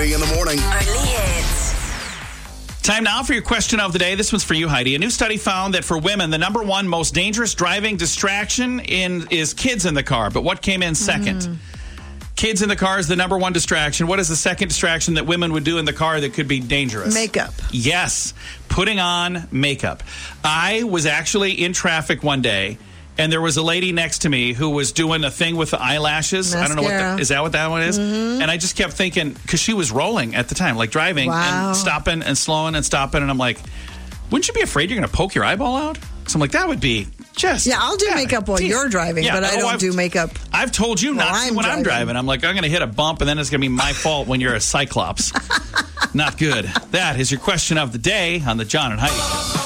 Heidi in the morning. Only hits. Time now for your question of the day. This one's for you, Heidi. A new study found that for women, the number one most dangerous driving distraction is kids in the car. But what came in second? Kids in the car is the number one distraction. What is the second distraction that women would do in the car that could be dangerous? Makeup. Yes, putting on makeup. I was actually in traffic one day, and there was a lady next to me who was doing a thing with the eyelashes. Mascara. I don't know is that what that one is? And I just kept thinking, because she was rolling at the time, like driving and stopping and slowing and stopping, and I'm like, wouldn't you be afraid you're going to poke your eyeball out? So I'm like, that would be just... Yeah, I'll do makeup while you're driving, but I don't do makeup. I've told you not to when I'm driving. I'm like, I'm going to hit a bump, and then it's going to be my fault when you're a Cyclops. Not good. That is your question of the day on the John and Heidi Show.